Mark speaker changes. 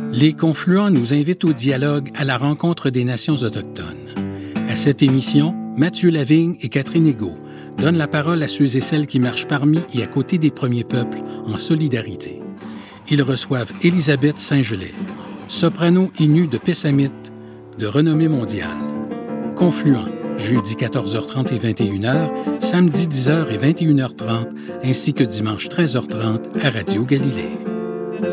Speaker 1: Les Confluents nous invitent au dialogue à la rencontre des nations autochtones. À cette émission, Mathieu Lavigne et Catherine Égaud donnent la parole à ceux et celles qui marchent parmi et à côté des premiers peuples en solidarité. Ils reçoivent Élisabeth Saint-Gelais, soprano Innu de Pessamit, de renommée mondiale. Confluents, jeudi 14h30 et 21h, samedi 10h et 21h30, ainsi que dimanche 13h30 à Radio Galilée.